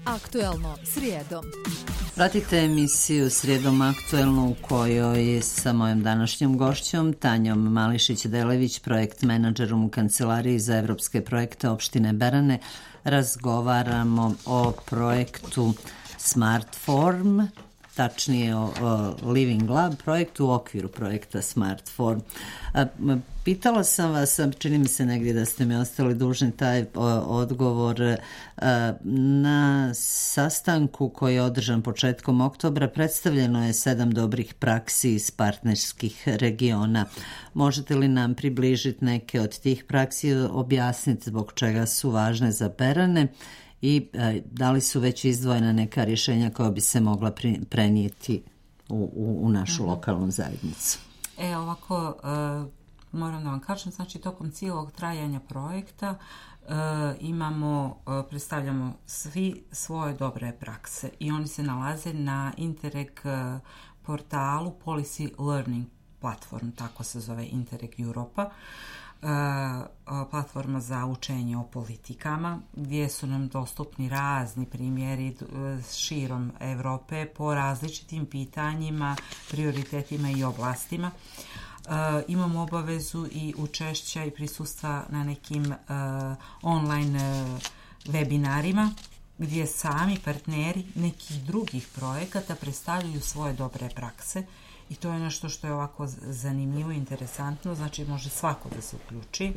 Aktuelno srijedom. Pratite emisiju Srijedom aktuelnu u kojoj sa mojom današnjom gošćom Tanjom Mališić-Delević, projekt menadžerom u Kancelariji za evropske projekte opštine Berane, razgovaramo o projektu Smartform, tačnije o Living Lab projektu u okviru projekta Smartform. Pitala sam vas, čini mi se negdje da ste mi ostali dužni taj odgovor, na sastanku koji je održan početkom oktobra predstavljeno je 7 dobrih praksi iz partnerskih regiona. Možete li nam približiti neke od tih praksi, objasniti zbog čega su važne za Berane i da li su već izdvojena neka rješenja koja bi se mogla prenijeti u našu lokalnu zajednicu? Ovako, moram da vam kažem, znači tokom cijelog trajanja projekta predstavljamo svi svoje dobre prakse i oni se nalaze na Interreg portalu Policy Learning Platform, tako se zove Interreg Europa, platforma za učenje o politikama, gdje su nam dostupni razni primjeri širom Evrope po različitim pitanjima, prioritetima i oblastima. Imamo obavezu i učešća i prisustva na nekim online webinarima gdje sami partneri nekih drugih projekata predstavljaju svoje dobre prakse i to je nešto što je ovako zanimljivo i interesantno, znači može svako da se uključi.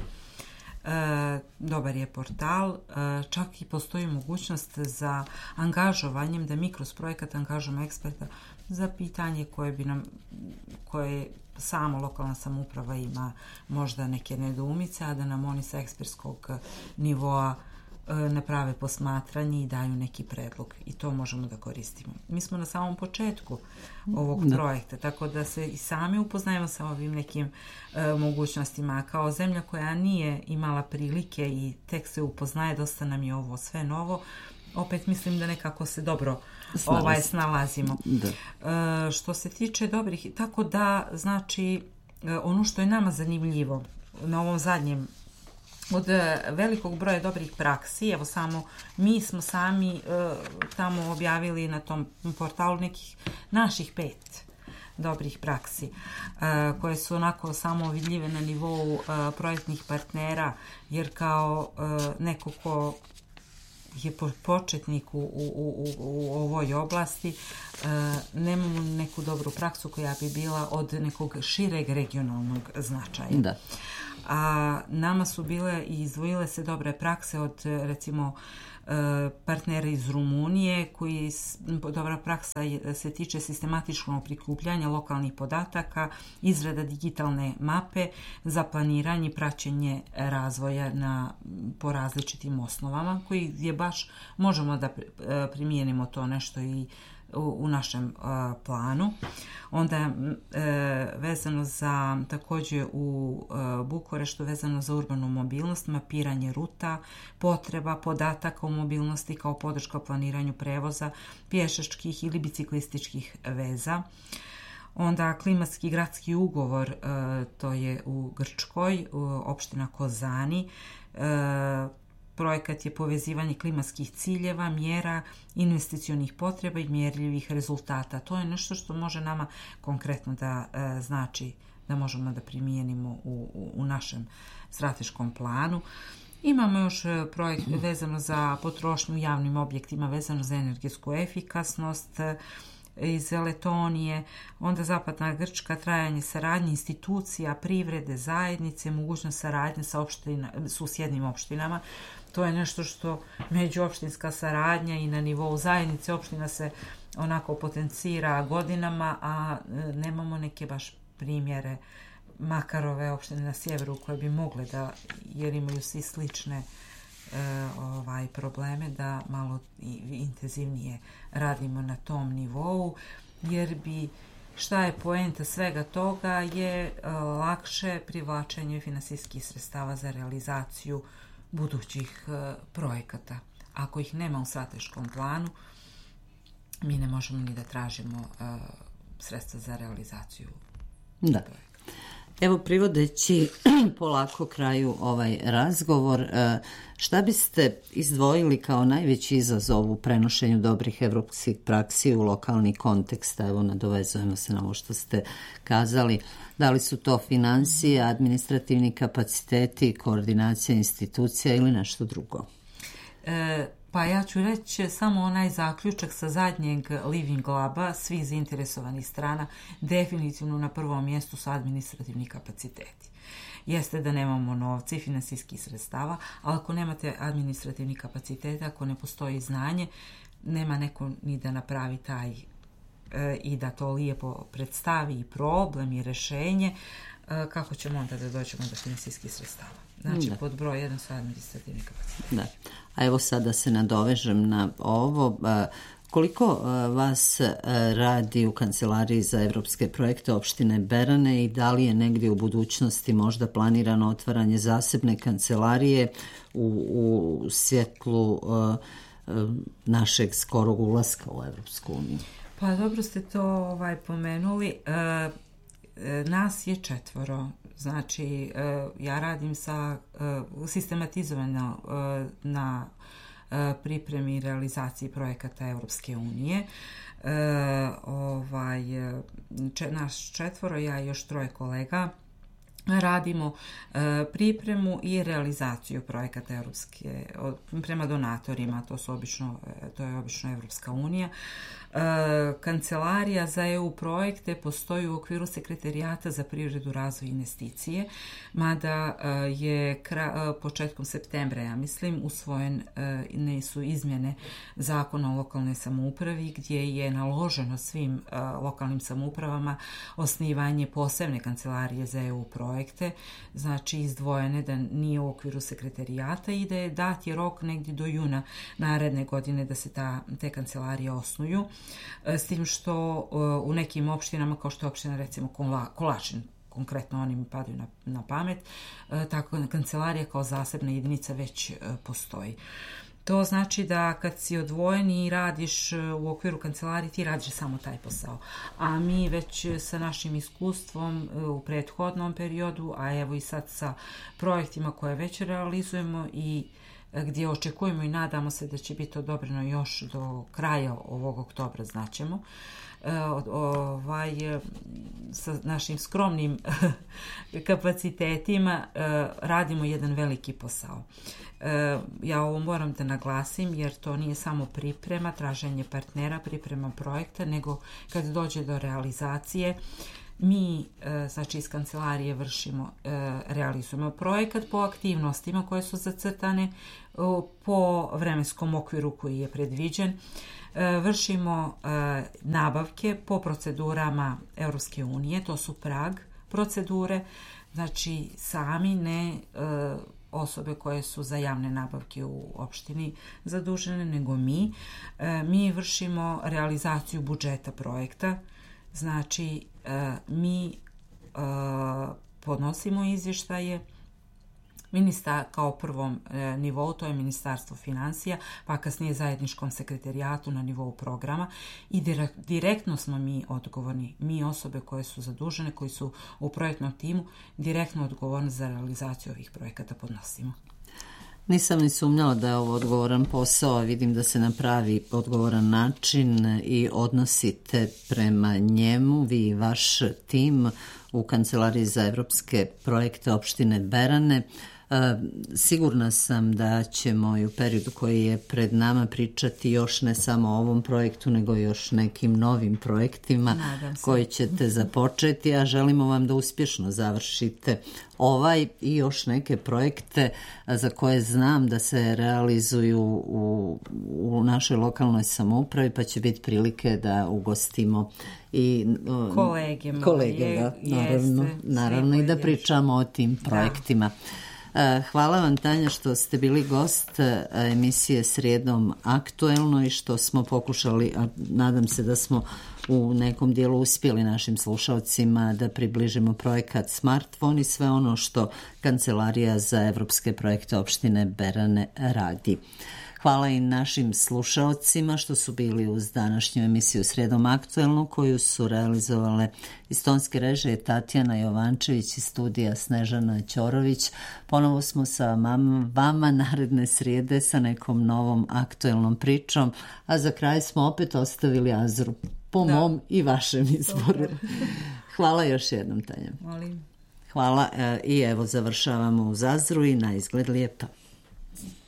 Dobar je portal, čak i postoji mogućnost za angažovanjem, da mi kroz projekat angažujemo eksperta za pitanje koje samo lokalna samouprava ima možda neke nedoumice, a da nam oni sa ekspertskog nivoa naprave posmatranje i daju neki predlog i to možemo da koristimo. Mi smo na samom početku ovog projekta, tako da se i sami upoznajemo sa ovim nekim mogućnostima. Kao zemlja koja nije imala prilike i tek se upoznaje, dosta nam je ovo sve novo, opet mislim da nekako se dobro snalazimo. Što se tiče dobrih, tako da znači ono što je nama zanimljivo na ovom zadnjem od velikog broja dobrih praksi, evo samo mi smo sami tamo objavili na tom portalu nekih naših 5 dobrih praksi koje su onako samo vidljive na nivou projektnih partnera, jer kao neko ko je početnik u ovoj oblasti, nemamo neku dobru praksu koja bi bila od nekog šireg regionalnog značaja. Da. A nama su bile i izdvojile se dobre prakse od recimo partnera iz Rumunije, koji dobra praksa se tiče sistematičnog prikupljanja lokalnih podataka, izrada digitalne mape za planiranje i praćenje razvoja po različitim osnovama, koji je baš možemo da primijenimo to nešto i u našem planu. Onda vezano za također u Bukureštu, vezano za urbanu mobilnost, mapiranje ruta, potreba podataka o mobilnosti kao podrška planiranju prevoza, pješačkih ili biciklističkih veza. Onda klimatski gradski ugovor, to je u Grčkoj, opština Kozani. Projekat je povezivanje klimatskih ciljeva, mjera, investicionih potreba i mjerljivih rezultata. To je nešto što može nama konkretno da znači da možemo da primijenimo u našem strateškom planu. Imamo još projekt vezano za potrošnju u javnim objektima, vezano za energetsku efikasnost iz Letonije, onda zapadna Grčka, trajanje saradnje institucija, privrede, zajednice, mogućnost saradnje sa susjednim opštinama. To je nešto što međuopštinska saradnja i na nivou zajednice opština se onako potencira godinama, a nemamo neke baš primjere, makar ove opštine na sjeveru koje bi mogle da, jer imaju svi slične probleme, da malo intenzivnije radimo na tom nivou, jer bi šta je poenta svega toga je lakše privlačenje finansijskih sredstava za realizaciju budućih projekata. Ako ih nema u strateškom planu, mi ne možemo ni da tražimo sredstva za realizaciju projekata. Evo, privodeći polako kraju ovaj razgovor, šta biste izdvojili kao najveći izazov u prenošenju dobrih evropskih praksi u lokalni kontekst? Evo, nadovezujemo se na ovo što ste kazali. Da li su to financije, administrativni kapaciteti, koordinacija institucija ili nešto drugo? Pa ja ću reći samo onaj zaključak sa zadnjeg Living Laba, svih zainteresovanih strana, definitivno na prvom mjestu su administrativni kapaciteti. Jeste da nemamo novca i finansijskih sredstava, ali ako nemate administrativni kapacitet, ako ne postoji znanje, nema neko ni da napravi taj i da to lijepo predstavi i problem i rješenje, kako ćemo onda da dođemo do finansijskih sredstava. Znači, pod broj 1 su administrativni kapaciteti. Da. A evo sad da se nadovežem na ovo. Koliko vas radi u Kancelariji za evropske projekte opštine Berane i da li je negdje u budućnosti možda planirano otvaranje zasebne kancelarije u svjetlu našeg skorog ulaska u Evropsku uniju? Pa dobro ste to pomenuli. Nas je 4. Znači, ja radim sistematizovano na pripremi i realizaciji projekata Europske unije. Naš 4, ja i još 3 kolega radimo pripremu i realizaciju projekata Europske prema donatorima, to je obično Europska unija. Kancelarija za EU projekte postoji u okviru Sekretarijata za privredu, razvoj i investicije, mada je početkom septembra, ja mislim, usvojene su izmjene Zakona o lokalnoj samoupravi gdje je naloženo svim lokalnim samoupravama osnivanje posebne kancelarije za EU projekte, znači izdvojene, da nije u okviru sekretarijata i da je dat je rok negdje do juna naredne godine da se te kancelarije osnuju. S tim što u nekim opštinama, kao što je opština recimo Kolačin, konkretno oni mi padaju na pamet, tako kancelarija kao zasebna jedinica već postoji. To znači da kad si odvojen i radiš u okviru kancelarije, ti radiš samo taj posao. A mi već sa našim iskustvom u prethodnom periodu, a evo i sad sa projektima koje već realizujemo i gdje očekujemo i nadamo se da će biti odobreno još do kraja ovog oktobra, znaćemo, sa našim skromnim kapacitetima radimo jedan veliki posao. Ja ovo moram da naglasim jer to nije samo priprema, traženje partnera, priprema projekta, nego kad dođe do realizacije, mi, znači iz kancelarije realizujemo projekat po aktivnostima koje su zacrtane, po vremenskom okviru koji je predviđen, vršimo nabavke po procedurama Europske unije, to su prag procedure, znači sami ne osobe koje su za javne nabavke u opštini zadužene, nego mi. Mi vršimo realizaciju budžeta projekta, znači mi podnosimo izvještaje kao prvom nivou, to je Ministarstvo financija, pa kasnije zajedničkom sekretarijatu na nivou programa i direktno smo mi odgovorni, mi osobe koje su zadužene, koji su u projektnom timu, direktno odgovorni za realizaciju ovih projekata podnosimo. Nisam ni sumnjala da je ovo odgovoran posao, a vidim da se na pravi odgovoran način i odnosite prema njemu, vi i vaš tim u Kancelariji za evropske projekte opštine Berane. Sigurna sam da ćemo i u periodu koji je pred nama pričati još ne samo o ovom projektu, nego i još nekim novim projektima koji ćete započeti, a želimo vam da uspješno završite ovaj i još neke projekte za koje znam da se realizuju u našoj lokalnoj samoupravi, pa će biti prilike da ugostimo i kolege, naravno i da pričamo o tim projektima. Hvala vam, Tanja, što ste bili gost emisije Srijedom aktuelno i što smo pokušali, a nadam se da smo u nekom dijelu uspjeli našim slušalcima da približimo projekat Smartphone i sve ono što Kancelarija za evropske projekte opštine Berane radi. Hvala i našim slušaocima što su bili uz današnju emisiju Srijedom aktuelnu koju su realizovale iz tonske režije Tatjana Jovančević i studija Snežana Ćorović. Ponovo smo sa vama naredne srijede sa nekom novom aktuelnom pričom, a za kraj smo opet ostavili Azru po mom i vašem izboru. Hvala još jednom, Tanja. Molim. Hvala i evo završavamo uz Azru i na izgled lijepa.